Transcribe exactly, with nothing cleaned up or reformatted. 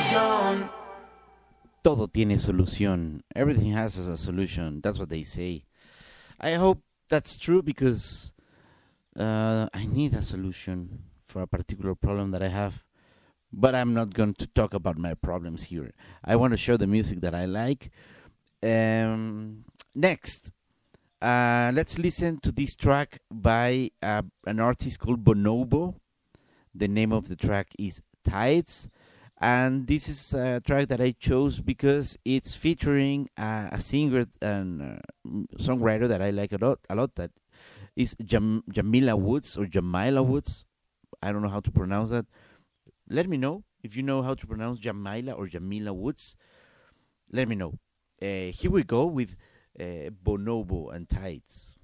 Todo tiene solución. Everything has a solution. That's what they say. I hope that's true because uh, I need a solution for a particular problem that I have. But I'm not going to talk about my problems here. I want to show the music that I like. Um, next, uh, let's listen to this track by uh, an artist called Bonobo. The name of the track is Tides. And this is a track that I chose because it's featuring uh, a singer and uh, songwriter that I like a lot. A lot that is Jam- Jamila Woods or Jamila Woods. I don't know how to pronounce that. Let me know if you know how to pronounce Jamila or Jamila Woods. Let me know. Uh, here we go with uh, Bonobo and Tides.